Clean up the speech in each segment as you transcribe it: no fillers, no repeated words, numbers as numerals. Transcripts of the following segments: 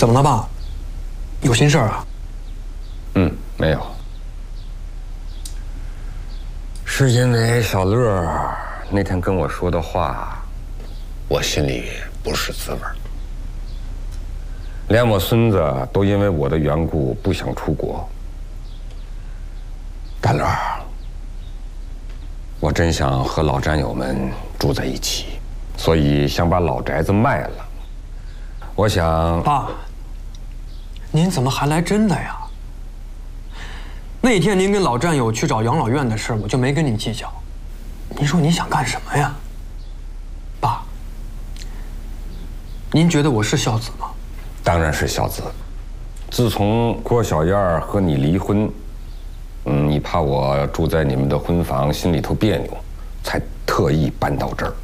怎么了，爸？有心事儿啊？ 没有。是因为小乐那天跟我说的话，我心里不是滋味儿。连我孙子都因为我的缘故不想出国。大乐，我真想和老战友们住在一起，所以想把老宅子卖了。我想， 爸，您怎么还来真的呀？那天您跟老战友去找养老院的事，我就没跟您计较。您说您想干什么呀？爸，您觉得我是孝子吗？ 当然是孝子。自从郭小燕和你离婚，你怕我住在你们的婚房心里头别扭，才特意搬到这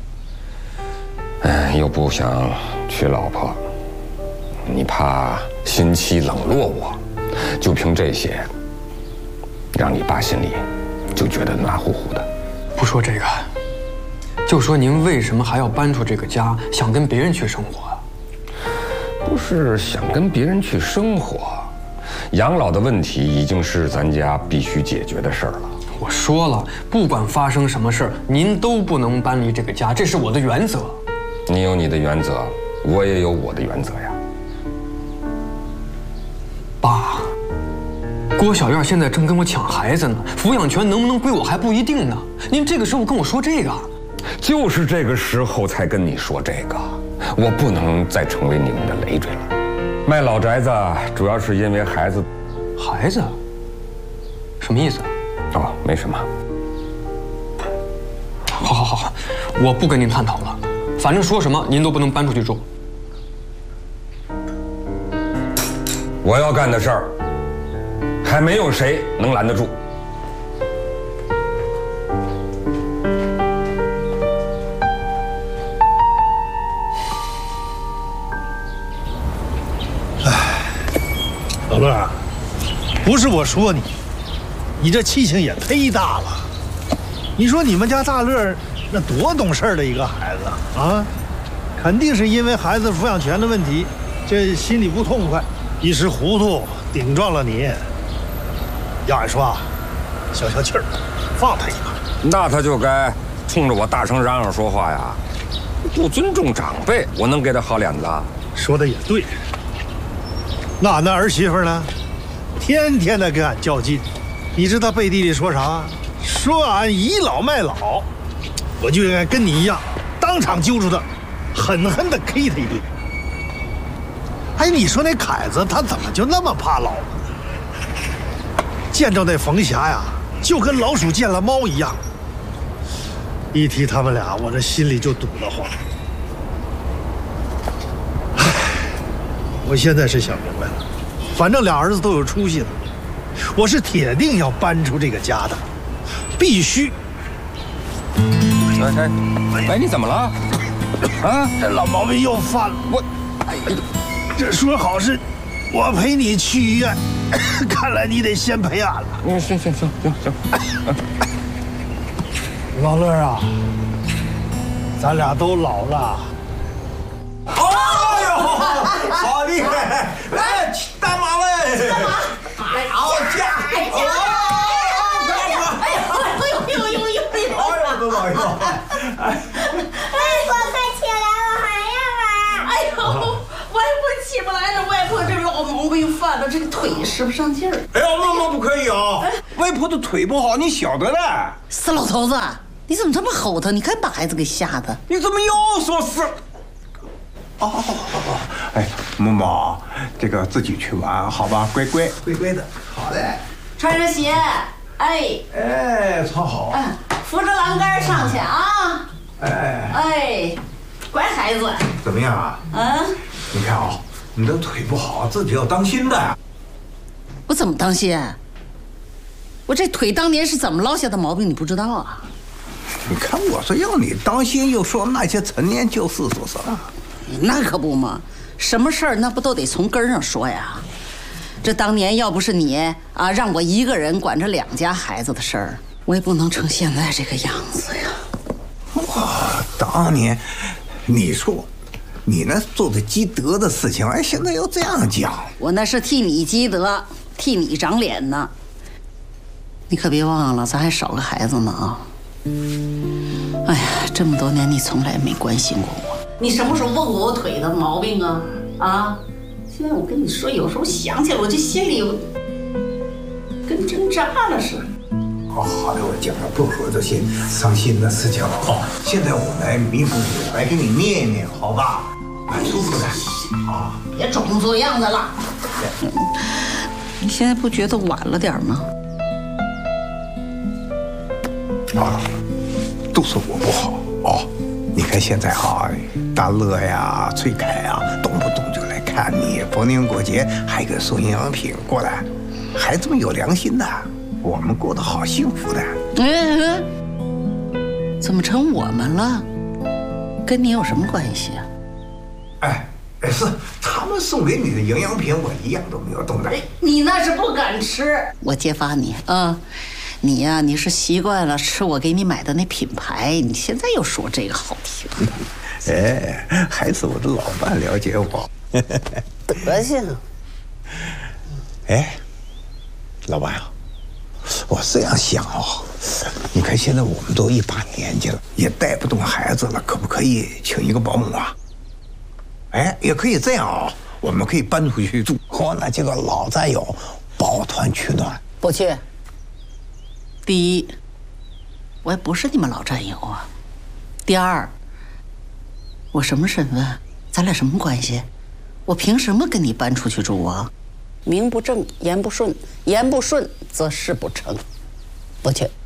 儿。又不想娶老婆，你怕新妻冷落我，就凭这些，让你爸心里就觉得暖乎乎的。 不说这个，就说您为什么还要搬出这个家，想跟别人去生活啊？ 不是想跟别人去生活，养老的问题已经是咱家必须解决的事儿了。 我说了，不管发生什么事儿，您都不能搬离这个家，这是我的原则。 你有你的原则，我也有我的原则呀。 爸，郭小燕现在正跟我抢孩子呢，抚养权能不能归我还不一定呢。您这个时候跟我说这个， 就是这个时候才跟你说这个，我不能再成为你们的累赘了。卖老宅子主要是因为孩子。 孩子？什么意思？ 哦，没什么。 好，我不跟您探讨了，反正说什么您都不能搬出去住。 我要干的事儿，还没有谁能拦得住。 老乐，不是我说你，你这气性也忒大了。你说你们家大乐那多懂事的一个孩子啊，肯定是因为孩子抚养权的问题，这心里不痛快，一时糊涂顶撞了你。要按说啊，消消气儿，放他一马。 那他就该冲着我大声嚷嚷说话呀，不尊重长辈，我能给他好脸子啊？ 说的也对。那俺那儿媳妇呢，天天的跟俺较劲，你知道背地里说啥？说俺倚老卖老，我就应该跟你一样，当场揪住他，狠狠的 K 他一顿。哎，你说那凯子他怎么就那么怕老呢？见着那冯霞呀，就跟老鼠见了猫一样。一提他们俩，我这心里就堵得慌。我现在是想明白了，反正俩儿子都有出息了，我是铁定要搬出这个家的，必须。 哎，你怎么了？啊， 这老毛病又犯了。这说好是，我陪你去医院，看来你得先陪俺了。 行。 老乐啊，咱俩都老了。 好厉害！来，大马嘞！ 大马，来，好家伙！哎呦！ 我快起来，我还要玩。 哎呦，外婆起不来了，外婆这老毛病犯了，这个腿使不上劲儿。 哎呀，那不可以啊！外婆的腿不好，你晓得的。 死老头子，你怎么这么吼他？你看把孩子给吓的。 你怎么又说是？哦，哎，某某，这个自己去玩，好吧？乖的。好嘞。 穿上鞋， 哎，穿好。 扶着栏杆上去啊！乖孩子。 怎么样啊？你看啊，你的腿不好，自己要当心的。 我怎么当心？我这腿当年是怎么落下的毛病，你不知道啊？ 你看我说要你当心，又说那些陈年旧事说什么？ 那可不嘛，什么事儿那不都得从根上说呀？这当年要不是你啊，让我一个人管着2家孩子的事儿，我也不能成现在这个样子呀。 哇，当年你说你那做的积德的事情，哎，现在又这样讲， 我那是替你积德，替你长脸呢。你可别忘了，咱还少个孩子呢啊！哎呀，这么多年你从来没关心过我，你什么时候问过我腿的毛病啊？啊！现在我跟你说，有时候想起来，我这心里跟针扎了似的。 好的，我讲了，不说这些伤心的事情了。好，现在我来弥补你，来给你念一念，好吧？蛮舒服的。啊， 别装模作样的了。你现在不觉得晚了点吗？ 啊，都是我不好哦。你看现在哈，大乐呀、崔凯呀，动不动就来看你，逢年过节还给送营养品过来，孩子们有良心的，我们过得好幸福的。 怎么成我们了？跟你有什么关系啊？ 哎，是他们送给你的营养品，我一样都没有动的。 你那是不敢吃，我揭发你啊！你呀，你是习惯了吃我给你买的那品牌，你现在又说这个好听。 哎，还是我的老伴了解我。 德行。 哎，老伴啊，我这样想哦，你看现在我们都一把年纪了，也带不动孩子了，可不可以请一个保姆啊？哎，也可以这样哦，我们可以搬出去住，和那几个老战友抱团取暖。 不去。第一，我也不是你们老战友啊。第二，我什么身份？咱俩什么关系？我凭什么跟你搬出去住啊？名不正言不顺，言不顺则事不成。不去。